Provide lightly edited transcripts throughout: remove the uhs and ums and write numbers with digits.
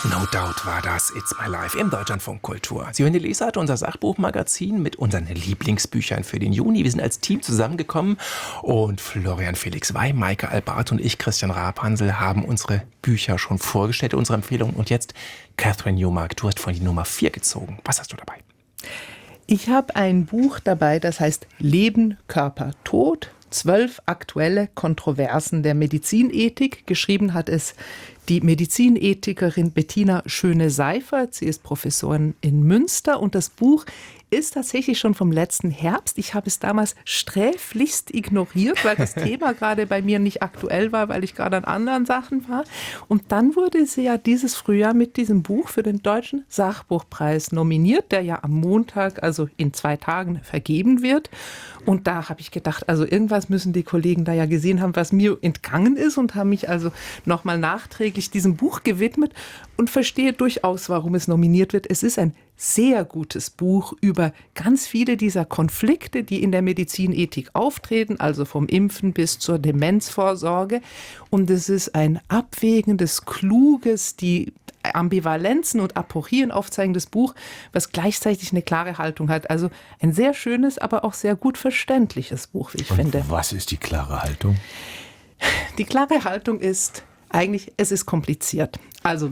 No Doubt war das It's My Life im Deutschlandfunk Kultur. Sie hören die Lesart, unser Sachbuchmagazin mit unseren Lieblingsbüchern für den Juni. Wir sind als Team zusammengekommen und Florian Felix Wey, Maike Albart und ich, Christian Rapansel, haben unsere Bücher schon vorgestellt, unsere Empfehlungen. Und jetzt, Catherine Newmark, du hast von die Nummer 4 gezogen. Was hast du dabei? Ich habe ein Buch dabei, das heißt Leben, Körper, Tod. 12 aktuelle Kontroversen der Medizinethik. Geschrieben hat es die Medizinethikerin Bettina Schöne-Seifert. Sie ist Professorin in Münster und das Buch ist tatsächlich schon vom letzten Herbst. Ich habe es damals sträflichst ignoriert, weil das Thema gerade bei mir nicht aktuell war, weil ich gerade an anderen Sachen war. Und dann wurde sie ja dieses Frühjahr mit diesem Buch für den Deutschen Sachbuchpreis nominiert, der ja am Montag, also in 2 Tagen, vergeben wird. Und da habe ich gedacht, also irgendwas müssen die Kollegen da ja gesehen haben, was mir entgangen ist, und haben mich also nochmal nachträglich diesem Buch gewidmet und verstehe durchaus, warum es nominiert wird. Es ist ein sehr gutes Buch über ganz viele dieser Konflikte, die in der Medizinethik auftreten, also vom Impfen bis zur Demenzvorsorge. Und es ist ein abwägendes, kluges, die Ambivalenzen und Aporien aufzeigendes Buch, was gleichzeitig eine klare Haltung hat. Also ein sehr schönes, aber auch sehr gut verständliches Buch, wie ich finde. Was ist die klare Haltung? Die klare Haltung ist eigentlich, es ist kompliziert. Also,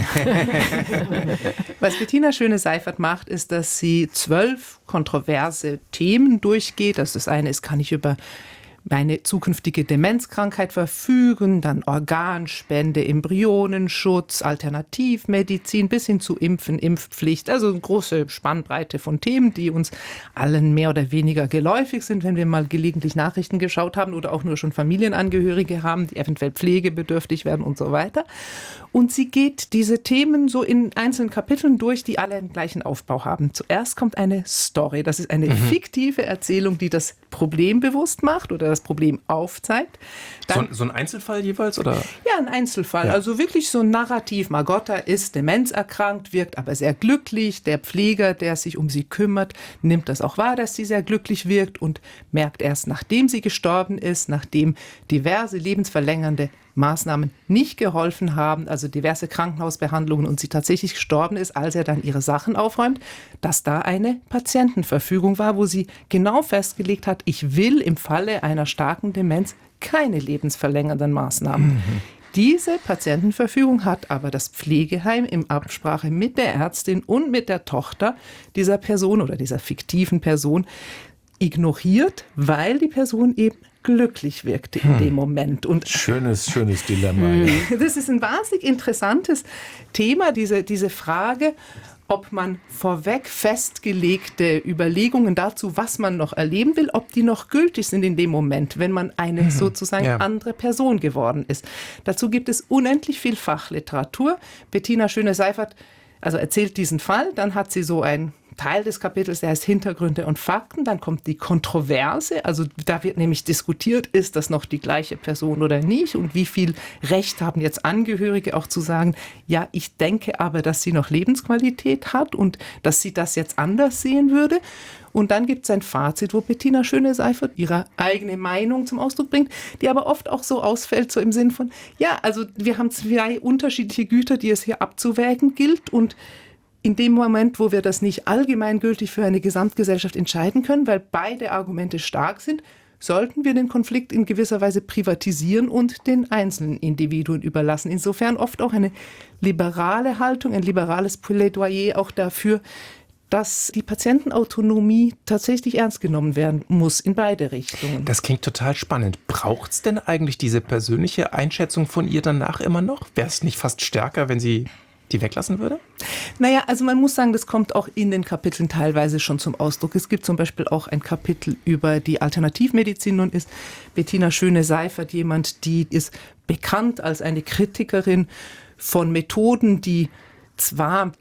was Bettina Schöne-Seifert macht, ist, dass sie 12 kontroverse Themen durchgeht. Das eine ist, kann ich über meine zukünftige Demenzkrankheit verfügen, dann Organspende, Embryonenschutz, Alternativmedizin bis hin zu Impfen, Impfpflicht. Also eine große Spannbreite von Themen, die uns allen mehr oder weniger geläufig sind, wenn wir mal gelegentlich Nachrichten geschaut haben oder auch nur schon Familienangehörige haben, die eventuell pflegebedürftig werden und so weiter. Und sie geht diese Themen so in einzelnen Kapiteln durch, die alle den gleichen Aufbau haben. Zuerst kommt eine Story. Das ist eine fiktive Erzählung, die das Problem bewusst macht oder das Problem aufzeigt. Dann, so ein Einzelfall jeweils, oder? Ja, ein Einzelfall. Ja. Also wirklich so ein Narrativ. Margotta ist demenzerkrankt, wirkt aber sehr glücklich. Der Pfleger, der sich um sie kümmert, nimmt das auch wahr, dass sie sehr glücklich wirkt und merkt erst, nachdem sie gestorben ist, nachdem diverse lebensverlängernde Maßnahmen nicht geholfen haben, also diverse Krankenhausbehandlungen, und sie tatsächlich gestorben ist, als er dann ihre Sachen aufräumt, dass da eine Patientenverfügung war, wo sie genau festgelegt hat, ich will im Falle einer starken Demenz keine lebensverlängernden Maßnahmen. Diese Patientenverfügung hat aber das Pflegeheim in Absprache mit der Ärztin und mit der Tochter dieser Person oder dieser fiktiven Person ignoriert, weil die Person eben glücklich wirkte in dem Moment. Und schönes Dilemma. Ja. Das ist ein wahnsinnig interessantes Thema, diese Frage, ob man vorweg festgelegte Überlegungen dazu, was man noch erleben will, ob die noch gültig sind in dem Moment, wenn man eine sozusagen andere Person geworden ist. Dazu gibt es unendlich viel Fachliteratur. Bettina Schöne-Seifert erzählt diesen Fall, dann hat sie so ein Teil des Kapitels, der heißt Hintergründe und Fakten. Dann kommt die Kontroverse, also da wird nämlich diskutiert, ist das noch die gleiche Person oder nicht, und wie viel Recht haben jetzt Angehörige auch zu sagen, ja, ich denke aber, dass sie noch Lebensqualität hat und dass sie das jetzt anders sehen würde. Und dann gibt es ein Fazit, wo Bettina Schöne-Seifert ihre eigene Meinung zum Ausdruck bringt, die aber oft auch so ausfällt, so im Sinn von, ja, also wir haben 2 unterschiedliche Güter, die es hier abzuwägen gilt, und in dem Moment, wo wir das nicht allgemeingültig für eine Gesamtgesellschaft entscheiden können, weil beide Argumente stark sind, sollten wir den Konflikt in gewisser Weise privatisieren und den einzelnen Individuen überlassen. Insofern oft auch eine liberale Haltung, ein liberales Plädoyer auch dafür, dass die Patientenautonomie tatsächlich ernst genommen werden muss, in beide Richtungen. Das klingt total spannend. Braucht es denn eigentlich diese persönliche Einschätzung von ihr danach immer noch? Wäre es nicht fast stärker, wenn sie die weglassen würde? Naja, also man muss sagen, das kommt auch in den Kapiteln teilweise schon zum Ausdruck. Es gibt zum Beispiel auch ein Kapitel über die Alternativmedizin. Nun ist Bettina Schöne-Seifert jemand, die ist bekannt als eine Kritikerin von Methoden, die zwar, also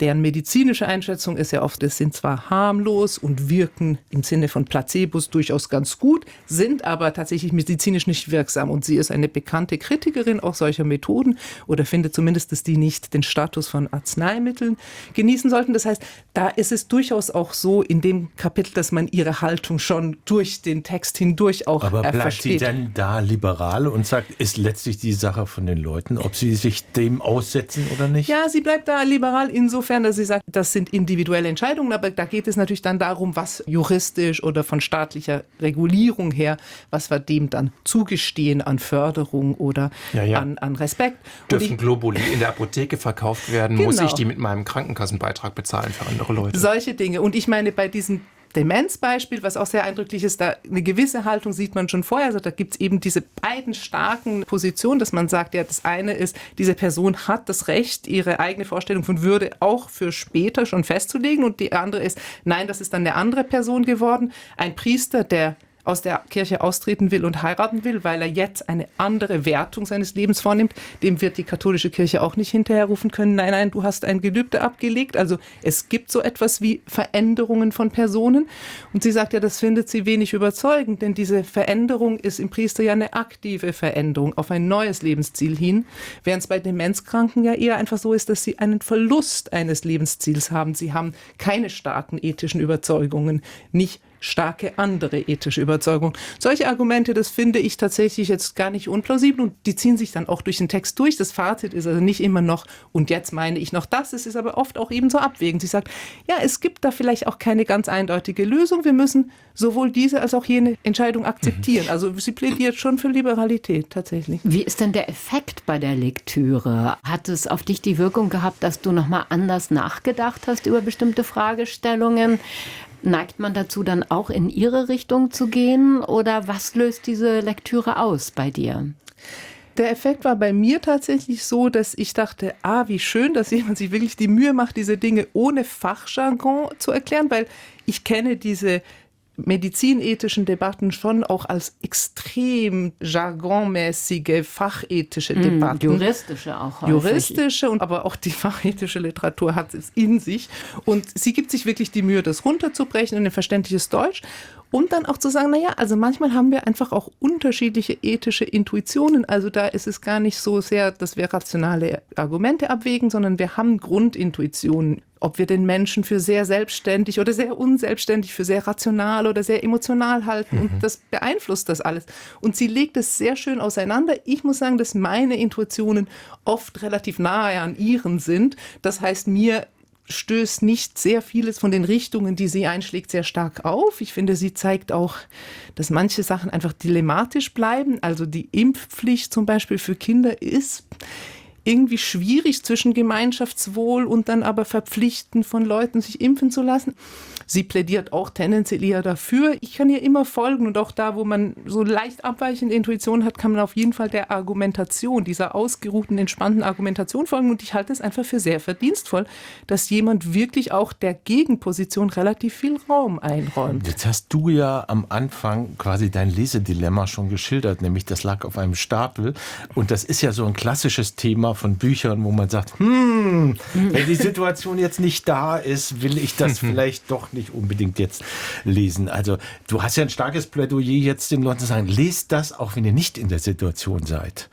deren medizinische Einschätzung ist ja oft, das sind zwar harmlos und wirken im Sinne von Placebos durchaus ganz gut, sind aber tatsächlich medizinisch nicht wirksam. Und sie ist eine bekannte Kritikerin auch solcher Methoden oder findet zumindest, dass die nicht den Status von Arzneimitteln genießen sollten. Das heißt, da ist es durchaus auch so in dem Kapitel, dass man ihre Haltung schon durch den Text hindurch auch Aber bleibt versteht. sie denn da liberal und sagt, ist letztlich die Sache von den Leuten, ob sie sich dem aussetzen oder nicht? Ja, sie bleibt da liberal insofern, dass sie sagt, das sind individuelle Entscheidungen, aber da geht es natürlich dann darum, was juristisch oder von staatlicher Regulierung her, was wir dem dann zugestehen an Förderung oder An Respekt. Dürfen Globuli in der Apotheke verkauft werden? Genau. Muss ich die mit meinem Krankenkassenbeitrag bezahlen für andere Leute? Solche Dinge. Und ich meine, bei diesem Demenzbeispiel, was auch sehr eindrücklich ist, da eine gewisse Haltung sieht man schon vorher. Also da gibt es eben diese beiden starken Positionen, dass man sagt, ja, das eine ist, diese Person hat das Recht, ihre eigene Vorstellung von Würde auch für später schon festzulegen. Und die andere ist, nein, das ist dann eine andere Person geworden. Ein Priester, der aus der Kirche austreten will und heiraten will, weil er jetzt eine andere Wertung seines Lebens vornimmt, dem wird die katholische Kirche auch nicht hinterherrufen können, nein, du hast ein Gelübde abgelegt. Also es gibt so etwas wie Veränderungen von Personen. Und sie sagt ja, das findet sie wenig überzeugend, denn diese Veränderung ist im Priester ja eine aktive Veränderung auf ein neues Lebensziel hin, während es bei Demenzkranken ja eher einfach so ist, dass sie einen Verlust eines Lebensziels haben. Sie haben keine starken ethischen Überzeugungen, nicht starke andere ethische Überzeugung. Solche Argumente, das finde ich tatsächlich jetzt gar nicht unplausibel und die ziehen sich dann auch durch den Text durch. Das Fazit ist also nicht immer noch, und jetzt meine ich noch das, es ist aber oft auch eben so abwägend. Sie sagt, ja, es gibt da vielleicht auch keine ganz eindeutige Lösung. Wir müssen sowohl diese als auch jene Entscheidung akzeptieren. Also sie plädiert schon für Liberalität tatsächlich. Wie ist denn der Effekt bei der Lektüre? Hat es auf dich die Wirkung gehabt, dass du nochmal anders nachgedacht hast über bestimmte Fragestellungen? Neigt man dazu, dann auch in ihre Richtung zu gehen? Oder was löst diese Lektüre aus bei dir? Der Effekt war bei mir tatsächlich so, dass ich dachte, wie schön, dass jemand sich wirklich die Mühe macht, diese Dinge ohne Fachjargon zu erklären, weil ich kenne diese medizinethischen Debatten schon auch als extrem jargonmäßige, fachethische Debatten. Juristische auch häufig. Juristische, aber auch die fachethische Literatur hat es in sich. Und sie gibt sich wirklich die Mühe, das runterzubrechen in ein verständliches Deutsch. Und dann auch zu sagen, naja, also manchmal haben wir einfach auch unterschiedliche ethische Intuitionen. Also da ist es gar nicht so sehr, dass wir rationale Argumente abwägen, sondern wir haben Grundintuitionen. Ob wir den Menschen für sehr selbstständig oder sehr unselbstständig, für sehr rational oder sehr emotional halten. Und das beeinflusst das alles. Und sie legt es sehr schön auseinander. Ich muss sagen, dass meine Intuitionen oft relativ nahe an ihren sind. Das heißt, mir stößt nicht sehr vieles von den Richtungen, die sie einschlägt, sehr stark auf. Ich finde, sie zeigt auch, dass manche Sachen einfach dilematisch bleiben. Also die Impfpflicht zum Beispiel für Kinder ist irgendwie schwierig zwischen Gemeinschaftswohl und dann aber Verpflichten von Leuten, sich impfen zu lassen. Sie plädiert auch tendenziell eher dafür. Ich kann ihr immer folgen und auch da, wo man so leicht abweichende Intuition hat, kann man auf jeden Fall der Argumentation, dieser ausgeruhten, entspannten Argumentation folgen. Und ich halte es einfach für sehr verdienstvoll, dass jemand wirklich auch der Gegenposition relativ viel Raum einräumt. Jetzt hast du ja am Anfang quasi dein Lesedilemma schon geschildert, nämlich das lag auf einem Stapel. Und das ist ja so ein klassisches Thema von Büchern, wo man sagt, wenn die Situation jetzt nicht da ist, will ich das vielleicht doch nicht unbedingt jetzt lesen. Also du hast ja ein starkes Plädoyer jetzt den Leuten zu sagen, lest das, auch wenn ihr nicht in der Situation seid.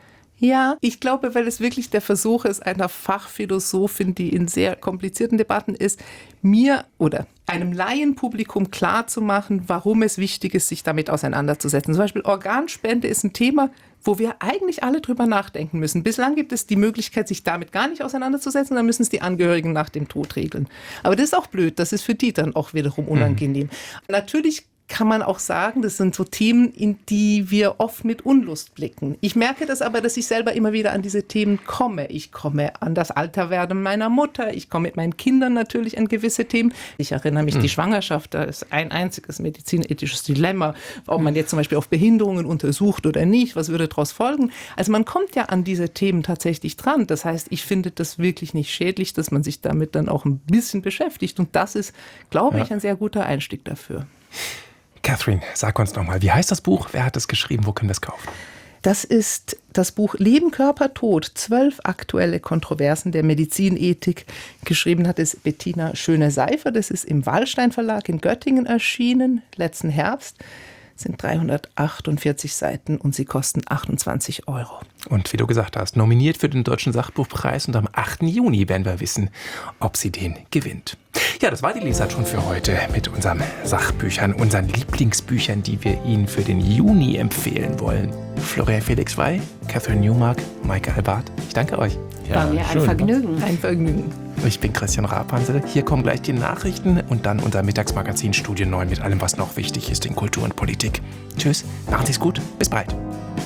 Ja, ich glaube, weil es wirklich der Versuch ist, einer Fachphilosophin, die in sehr komplizierten Debatten ist, mir oder einem Laienpublikum klarzumachen, warum es wichtig ist, sich damit auseinanderzusetzen. Zum Beispiel Organspende ist ein Thema, wo wir eigentlich alle drüber nachdenken müssen. Bislang gibt es die Möglichkeit, sich damit gar nicht auseinanderzusetzen, dann müssen es die Angehörigen nach dem Tod regeln. Aber das ist auch blöd, das ist für die dann auch wiederum unangenehm. Natürlich kann man auch sagen, das sind so Themen, in die wir oft mit Unlust blicken. Ich merke das aber, dass ich selber immer wieder an diese Themen komme. Ich komme an das Alterwerden meiner Mutter, ich komme mit meinen Kindern natürlich an gewisse Themen. Ich erinnere mich, die Schwangerschaft, da ist ein einziges medizinethisches Dilemma, ob man jetzt zum Beispiel auf Behinderungen untersucht oder nicht, was würde daraus folgen. Also man kommt ja an diese Themen tatsächlich dran. Das heißt, ich finde das wirklich nicht schädlich, dass man sich damit dann auch ein bisschen beschäftigt. Und das ist, glaube ich, ein sehr guter Einstieg dafür. Catherine, sag uns nochmal, wie heißt das Buch? Wer hat es geschrieben? Wo können wir es kaufen? Das ist das Buch Leben, Körper, Tod. 12 aktuelle Kontroversen der Medizinethik. Geschrieben hat es Bettina Schöne-Seifer. Das ist im Wallstein Verlag in Göttingen erschienen, letzten Herbst. Sind 348 Seiten und sie kosten 28 Euro. Und wie du gesagt hast, nominiert für den Deutschen Sachbuchpreis und am 8. Juni werden wir wissen, ob sie den gewinnt. Ja, das war die Lesart schon für heute mit unseren Sachbüchern, unseren Lieblingsbüchern, die wir Ihnen für den Juni empfehlen wollen. Florian Felix Wey, Catherine Newmark, Maike Albart, ich danke euch. War mir ein Vergnügen. Ein Vergnügen. Ich bin Christian Rapansel. Hier kommen gleich die Nachrichten und dann unser Mittagsmagazin Studio 9 mit allem, was noch wichtig ist in Kultur und Politik. Tschüss, machen Sie's gut, bis bald.